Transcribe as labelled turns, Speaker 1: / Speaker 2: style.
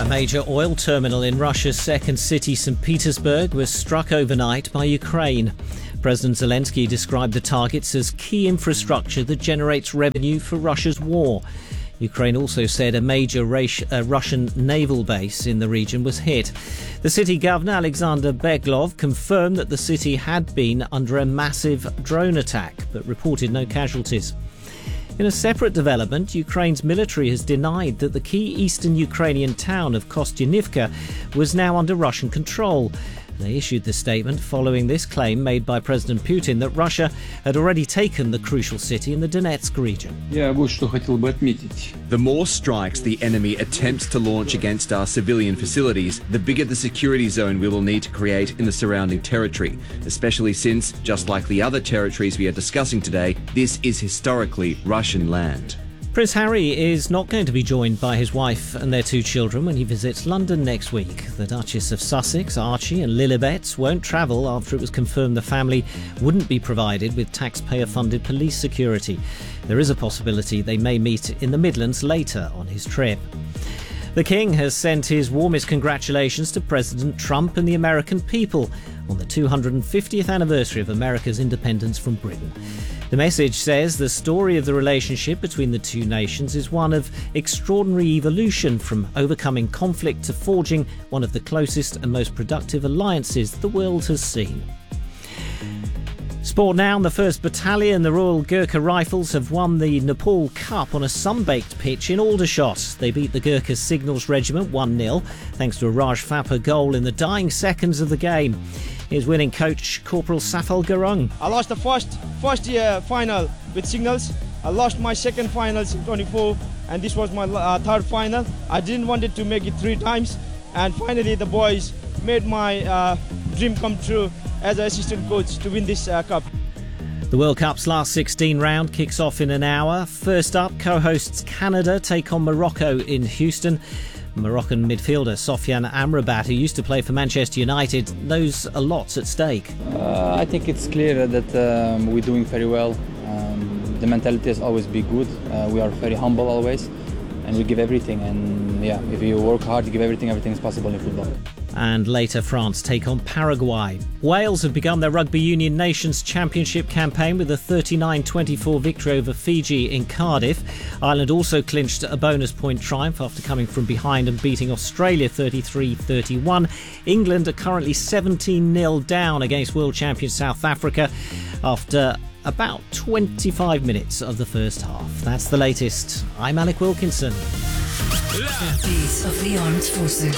Speaker 1: A major oil terminal in Russia's second city, St. Petersburg, was struck overnight by Ukraine. President Zelensky described the targets as key infrastructure that generates revenue for Russia's war. Ukraine also said a major Russian naval base in the region was hit. The city governor, Alexander Beglov, confirmed that the city had been under a massive drone attack, but reported no casualties. In a separate development, Ukraine's military has denied that the key eastern Ukrainian town of Kostyanivka was now under Russian control. They issued the statement following this claim made by President Putin that Russia had already taken the crucial city in the Donetsk region.
Speaker 2: The more strikes the enemy attempts to launch against our civilian facilities, the bigger the security zone we will need to create in the surrounding territory, especially since, just like the other territories we are discussing today, this is historically Russian land.
Speaker 1: Prince Harry is not going to be joined by his wife and their two children when he visits London next week. The Duchess of Sussex, Archie and Lilibet won't travel after it was confirmed the family wouldn't be provided with taxpayer-funded police security. There is a possibility they may meet in the Midlands later on his trip. The King has sent his warmest congratulations to President Trump and the American people on the 250th anniversary of America's independence from Britain. The message says the story of the relationship between the two nations is one of extraordinary evolution, from overcoming conflict to forging one of the closest and most productive alliances the world has seen. Sport now. The 1st Battalion, the Royal Gurkha Rifles, have won the Nepal Cup on a sun-baked pitch in Aldershot. They beat the Gurkha Signals Regiment 1-0 thanks to a Raj Thapar goal in the dying seconds of the game. Here's winning coach Corporal Safal Gurung.
Speaker 3: I lost the first year final with Signals. I lost my second finals in 24, and this was my third final. I didn't want to make it 3 times, and finally the boys made my dream come true as an assistant coach to win this cup.
Speaker 1: The World Cup's last 16 round kicks off in an hour. First up, co-hosts Canada take on Morocco in Houston. Moroccan midfielder Sofiane Amrabat, who used to play for Manchester United, knows a lot's at stake.
Speaker 4: I think it's clear that we're doing very well. The mentality has always been good. We are very humble always, and we give everything. And yeah, if you work hard, you give everything is possible in football.
Speaker 1: And later, France take on Paraguay. Wales have begun their Rugby Union Nations Championship campaign with a 39-24 victory over Fiji in Cardiff. Ireland also clinched a bonus point triumph after coming from behind and beating Australia 33-31. England are currently 17-0 down against world champion South Africa after about 25 minutes of the first half. That's the latest. I'm Alec Wilkinson.
Speaker 5: Heartbeat of the Armed Forces.